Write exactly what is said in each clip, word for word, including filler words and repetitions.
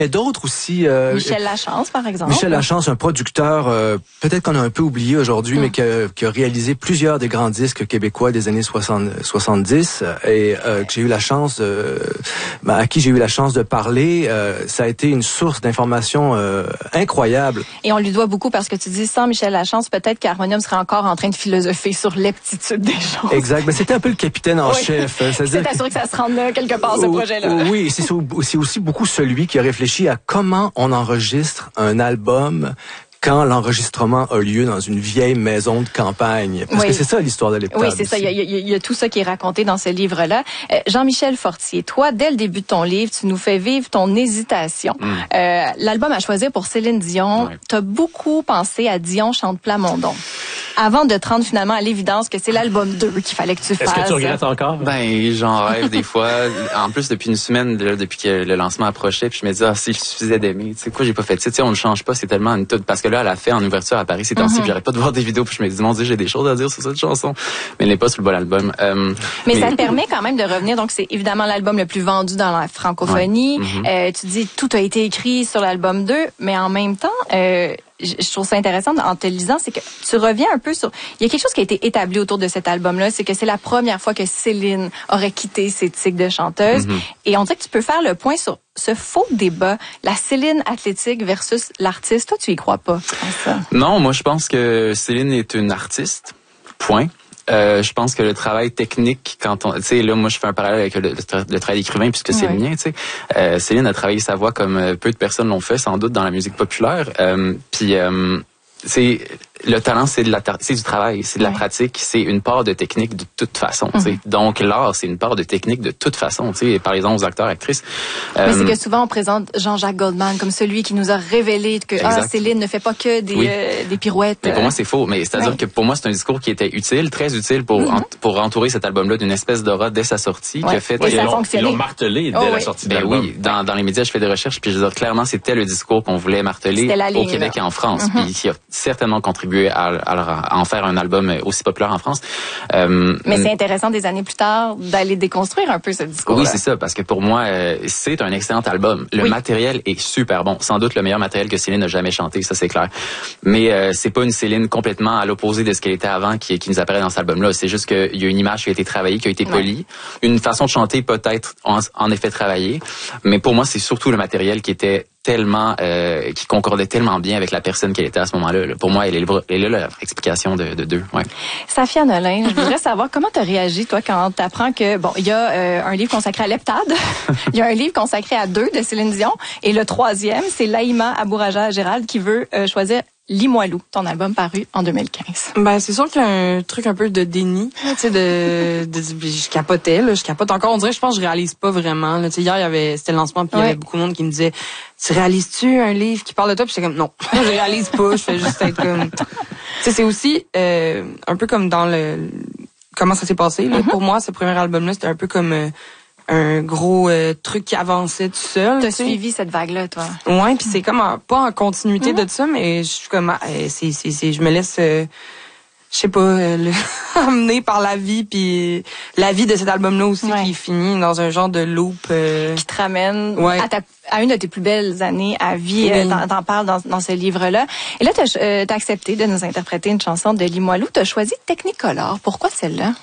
Et d'autres aussi. Euh, Michel Lachance, par exemple. Michel Lachance, un producteur, euh, peut-être qu'on a un peu oublié aujourd'hui, mm. mais qui a, qui a réalisé plusieurs des grands disques québécois des années soixante-dix et euh, que j'ai eu la chance, euh, ben, à qui j'ai eu la chance de parler. Euh, ça a été une source d'informations euh, incroyable. Et on lui doit beaucoup parce que tu dis, sans Michel Lachance, peut-être qu'Harmonium serait encore en train de philosopher sur l'aptitude des choses. Exact. Ben, c'était un peu le capitaine en oui. chef. C'est assuré que ça se rende là, quelque part, ce projet-là. Oui, c'est aussi beaucoup celui qui a réfléchi à comment on enregistre un album quand l'enregistrement a lieu dans une vieille maison de campagne. Parce oui. que c'est ça l'histoire de l'Heptade. Oui, c'est ça. Il y, a, il y a tout ça qui est raconté dans ce livre-là. Euh, Jean-Michel Fortier, toi, dès le début de ton livre, tu nous fais vivre ton hésitation. Mm. Euh, l'album à choisir pour Céline Dion, ouais. tu as beaucoup pensé à Dion chante Plamondon. Avant de te rendre finalement à l'évidence que c'est l'album deux qu'il fallait que tu fasses. Est-ce que tu regrettes encore? Ben, j'en rêve des fois. En plus, depuis une semaine, là, depuis que le lancement approchait, puis je me disais, ah, s'il suffisait d'aimer, tu sais quoi, j'ai pas fait ça. Tu sais, on ne change pas, c'est tellement une toute. Parce que là, elle a fait en ouverture à Paris ces temps-ci, mm-hmm. puis j'arrête pas de voir des vidéos, puis je me dis, mon Dieu, j'ai des choses à dire sur cette chanson. Mais elle n'est pas sur le bon album. Euh, mais, mais ça te permet quand même de revenir. Donc, c'est évidemment l'album le plus vendu dans la francophonie. Ouais. Mm-hmm. Euh, tu dis, tout a été écrit sur l'album deux, mais en même temps, euh, je trouve ça intéressant en te lisant, c'est que tu reviens un peu sur... Il y a quelque chose qui a été établi autour de cet album-là, c'est que c'est la première fois que Céline aurait quitté ses tics de chanteuse. Mm-hmm. Et on dirait que tu peux faire le point sur ce faux débat, la Céline athlétique versus l'artiste. Toi, tu y crois pas, je pense ça. Non, moi, je pense que Céline est une artiste. Point. Euh, je pense que le travail technique, quand on, tu sais, là, moi, je fais un parallèle avec le, le, le travail d'écrivain puisque c'est oui. le mien, tu sais. Euh, Céline a travaillé sa voix comme peu de personnes l'ont fait, sans doute, dans la musique populaire. Euh, puis, euh, c'est le talent, c'est de la, c'est du travail, c'est de la ouais. pratique, c'est une part de technique de toute façon. Mm-hmm. Tu sais. Donc l'art, c'est une part de technique de toute façon. Tu sais, par-exemple aux acteurs, actrices. Mais euh, c'est que souvent on présente Jean-Jacques Goldman comme celui qui nous a révélé que ah, Céline ne fait pas que des, oui. euh, des pirouettes. Mais pour moi, c'est faux. Mais c'est-à-dire ouais. que pour moi, c'est un discours qui était utile, très utile pour mm-hmm. en, pour entourer cet album-là d'une espèce d'aura dès sa sortie, ouais. qui a fait. Oui, ils l'ont, ils l'ont martelé dès oh, la oui. sortie de ben l'album. Oui, dans, dans les médias, je fais des recherches, puis je veux dire, clairement, c'était le discours qu'on voulait marteler au Québec et en France, mm-hmm. puis qui a certainement contribué à, à à en faire un album aussi populaire en France. Euh, Mais c'est intéressant des années plus tard d'aller déconstruire un peu ce discours. Oui, c'est ça, parce que pour moi, euh, c'est un excellent album. Le oui. matériel est super bon. Sans doute le meilleur matériel que Céline n'a jamais chanté, ça c'est clair. Mais euh, c'est pas une Céline complètement à l'opposé de ce qu'elle était avant qui, qui nous apparaît dans cet album-là. C'est juste qu'il y a une image qui a été travaillée, qui a été polie. Ouais. Une façon de chanter peut-être en, en effet travaillée. Mais pour moi, c'est surtout le matériel qui était tellement, euh, qui concordait tellement bien avec la personne qu'elle était à ce moment-là. Là. Pour moi, elle est, le, elle est là l'explication de, de deux. Ouais. Safia Nolin, je voudrais savoir comment tu as réagi, toi, quand tu apprends que, bon, il y a euh, un livre consacré à l'Heptade, il y a un livre consacré à deux de Céline Dion, et le troisième, c'est Laïma Abouraja Gérald qui veut euh, choisir Limoilou, ton album paru en deux mille quinze. Ben c'est sûr qu'il y a un truc un peu de déni, tu sais, de, de, de je capotais, là, je capote encore. On dirait, je pense, que je réalise pas vraiment. Là, tu sais, hier il y avait, c'était le lancement, puis il ouais. y avait beaucoup de monde qui me disait, tu réalises-tu un livre qui parle de toi? Puis j'étais comme, non, je réalise pas. Je fais juste être comme, tu sais, c'est aussi euh, un peu comme dans le comment ça s'est passé. Là. Mm-hmm. Pour moi, ce premier album-là, c'était un peu comme euh, un gros euh, truc qui avançait tout seul. T'as suivi cette vague-là, toi? Ouais, puis c'est comme en, pas en continuité mm-hmm. de ça, mais je suis comme, euh, c'est, c'est, c'est, je me laisse, euh, je sais pas, euh, le emmener par la vie, puis la vie de cet album-là aussi ouais. qui finit dans un genre de loop euh... qui te ramène ouais. à, ta, à une de tes plus belles années à vie. Oui. Euh, t'en, t'en parles dans, dans ce livre-là. Et là, t'as, euh, t'as accepté de nous interpréter une chanson de Limoilou. T'as choisi Technicolor. Pourquoi celle-là?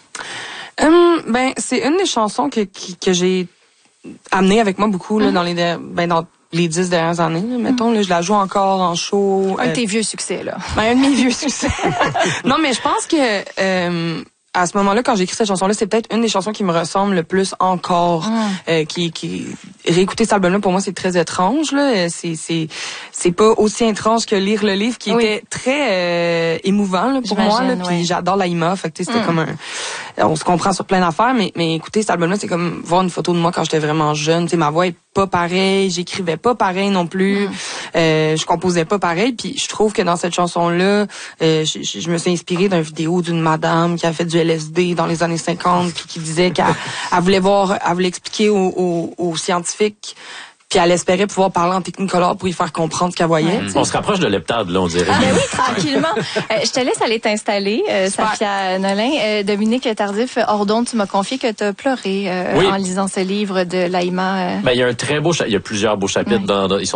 Hum, ben c'est une des chansons que que, que j'ai amenée avec moi beaucoup là mm-hmm. dans les ben dans les dix dernières années là, mettons là, je la joue encore en show. Un de euh, tes vieux succès là. Ben un de mes vieux succès. Non mais je pense que euh, à ce moment-là, quand j'ai écrit cette chanson-là, c'est peut-être une des chansons qui me ressemble le plus encore. Mm. Euh, qui, qui réécouter cet album-là pour moi c'est très étrange là. C'est c'est c'est pas aussi étrange que lire le livre qui oui. était très euh, émouvant là, pour J'imagine, moi là. Puis ouais. j'adore Laïma, fait que c'était mm. comme un. On se comprend sur plein d'affaires, mais mais écoutez cet album-là c'est comme voir une photo de moi quand j'étais vraiment jeune. Tu sais ma voix est pas pareille, j'écrivais pas pareil non plus, mm. euh, je composais pas pareil. Puis je trouve que dans cette chanson-là, euh, je, je me suis inspirée d'une vidéo d'une madame qui a fait du L S D dans les années cinquante, puis qui disait qu'elle elle voulait voir, elle voulait expliquer aux, aux, aux scientifiques, puis elle espérait pouvoir parler en Technicolor pour y faire comprendre ce qu'elle voyait. Mmh. On se rapproche de l'Heptade, là, on dirait. Ah, ben oui, tranquillement. euh, je te laisse aller t'installer, euh, Safia Nolin. Euh, Dominique Tardif, hors d'onde, tu m'as confié que tu as pleuré euh, oui. en lisant ce livre de Laïma. Euh... Ben, il y a un très beau, cha- il y a plusieurs beaux chapitres. Ouais. Dans, dans, ils sont